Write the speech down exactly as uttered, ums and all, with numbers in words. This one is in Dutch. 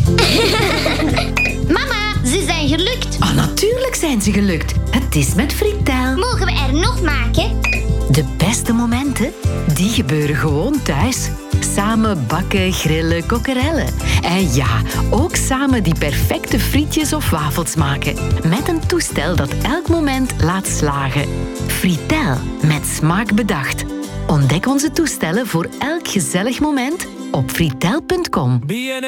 Mama, ze zijn gelukt. Ah, natuurlijk zijn ze gelukt. Het is met Fritel. Mogen we er nog maken? De beste momenten, die gebeuren gewoon thuis. Samen bakken, grillen, kokkerellen. En ja, ook samen die perfecte frietjes of wafels maken. Met een toestel dat elk moment laat slagen. Fritel, met smaak bedacht. Ontdek onze toestellen voor elk gezellig moment op fritel punt com.